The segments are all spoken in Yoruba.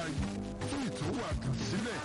yìí fún ìtòwò àtúnṣílẹ̀.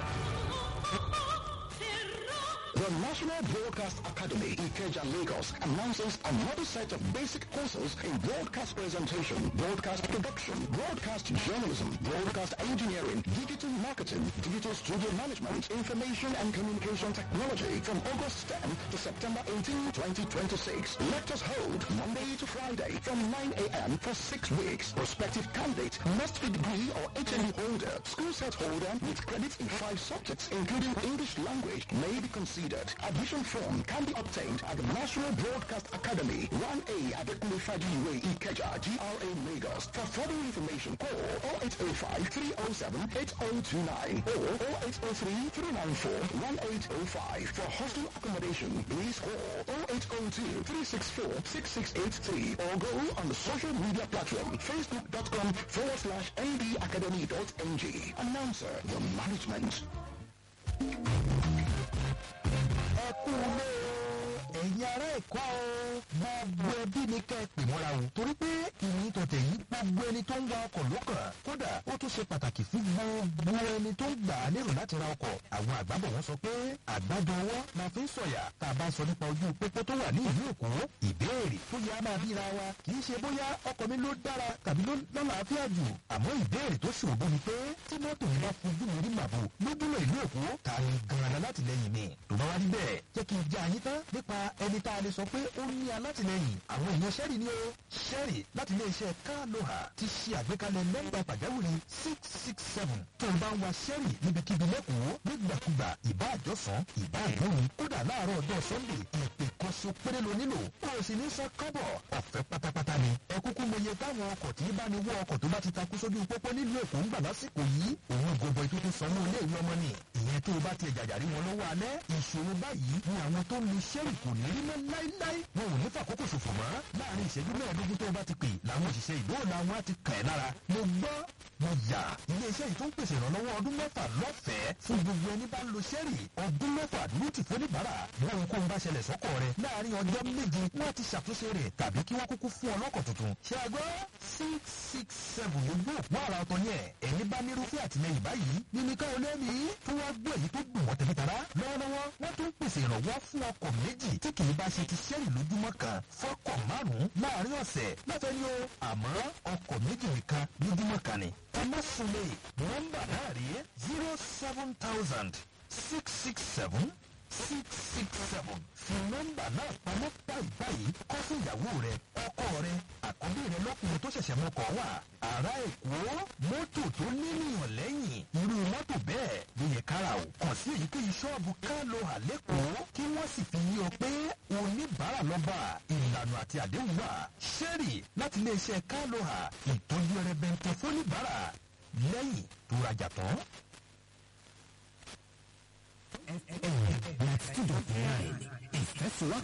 The National Broadcast Academy, Ikeja, Lagos, announces another set of basic courses in broadcast presentation, broadcast production, broadcast journalism, broadcast engineering, digital marketing, digital studio management, information and communication technology from August 10 to September 18, 2026. Lectures hold Monday to Friday from 9 a.m. for 6 weeks. Prospective candidate must be degree or HND holder, school set holder with credits in 5 subjects, including English language, may be considered. Admission form can be obtained at the National Broadcast Academy, 1A at the Fajiwe Ikeja, GRA Lagos. For further information, call 0805-307-8029 or 0803-394-1805. For hostel accommodation, please call 0802-364-6683 or go on the social media platform facebook.com/ndacademy.ng. Announcer, the management. ẹ̀yin ará ẹ̀kọ́ gbogbo ẹbí ni kẹ́ ẹ pè mọ́ra o torí pé ìrìn tọ̀tẹ̀ yìí gbogbo ẹni tó ń wa ọkọ̀ lọ́kàn kódà ó tún ṣe pàtàkì fún gbogbo ẹni tó ń gbà á lérò láti ra ọkọ̀. àwọn àgbàbọ̀ wọn sọ pé àgbájọ ọwọ́ la fi ń sọ̀yà tá a bá sọ nípa ojú pópó tó wà ní ìlú Èkó. ìbéèrè tó yẹ á máa bíra wa kì í ṣe bóyá ọkọ̀ mi ló dára tàbí ló lálàáfíà jù àmọ́ ìbéèrè tó ṣòro ni pé tí mọ́tò mi bá fojú mi rí màbò lójúmọ́ ìlú Èkó ta ni gan-an látìlẹ́yìn mi. tó bá wá rí bẹ́ẹ̀ jẹ́ kí n já yín tán nípa ẹni tá a lè sọ pé ó ní alátìlẹ́yìn. àwọn èèyàn sẹ́rì ni ó sẹ́rì láti iléeṣẹ́ Kaloha ti ṣe àgbékalẹ̀ nọ́mbà pàjáwìrì 667 tó bá ń wa sẹ́rì níbikíbi lẹ́kọ̀ọ́ nígbàkúgbà ìbá àjọsán ìbá àgbóhùn kódà láàárọ̀ ọjọ́ Sunday ìpè kan so péré lo nílò ó sì ní san kọ́bọ̀ ọ̀fẹ́ pátápátá ni. ẹ kúkú mọye táwọn ọkọ̀ tí bá ní wọ ọkọ̀ tó bá ti takú sójú pópó nílùú Èkó ń gbà lásìkò yìí òun gọbọ ètò tó sanwó ilé ìwé ọmọ ni. ìyẹn tó bá ti jàjàrí wọn lọ́wọ́ alẹ́ ìṣòro báyìí ni àwọn tó ń lu sẹ́rì kò ní rí mọ́ láíláí wọn ò ní fàkókò ṣòfò mọ́. láàrin ìṣẹ́jú mẹ́ẹ̀ẹ́dógún tó bá ti pè làwọn òṣìṣẹ́ ìdóòlà wọn á ti kàn ẹ́ lára. mo gbọ́ mo yà iléeṣẹ́ yìí tó ń pèsè ìrànlọ́wọ́ ọdún 6 lọ́fẹ̀ẹ́ fún gbogbo ẹni bá ń lo sẹ́rì ọdún 6 ló ti fún oníbàárà. wọn kò ń bá ṣẹlẹ̀ sọ́kọ̀ rẹ̀ láàrin ọjọ́ 7 wọ́n ti ṣàtúnṣe rẹ̀ tàbí kí wọ́n kúkú fún ọlọ́kọ̀ tuntun. ṣé a gbọ́ 667 lójú òpó àrà ọ̀tọ̀ yẹn ẹni bá nírúfẹ́ àtìlẹyìn báyìí nínú ká olómi tí wọ́n gbọ́ èyí tó dùn wọ́n tẹ̀lé tara. lọ́wọ́lọ́wọ́ wọ́n tún pèsè ìrànwọ́ fún ọkọ̀ méjì tí kì í bá ṣe ti sẹ́rì lójúmọ́ kan fọ́kọ̀ 5 láàrin ọ̀sẹ̀ lọ́fẹ̀ẹ́ ni ó àmọ́ ọkọ̀ méjì nìkan lójúmọ́ kan ni. ọmọ sunlé nọ́mbà náà rí 07000 667 667 fi nọ́mbà náà pamọ́ báyìí kọ́ fún ìyàwó rẹ ọkọ rẹ àkọ́bí rẹ lọ́kùnrin tó ṣẹ̀ṣẹ̀ mọ́kọ̀ wà. ará Èkó mọ́tò tó níyàn lẹ́yìn irú mọ́tò bẹ́ẹ̀ ló yẹ kára o. kàn sí èyíkéyìí ṣọ́ọ̀bù Kaloha lẹ́kọ̀ọ́ kí wọ́n sì fi yí ọ pé oníbàárà lọ́ba ìlànà àti àdéhùn wà. sẹ́rì láti iléeṣẹ́ Kaloha ìtọ́jú ẹrẹbẹntẹ fóníbàárà lẹ́yìn tó rajà tán. FM 92.9 ìfẹ́ fún wa.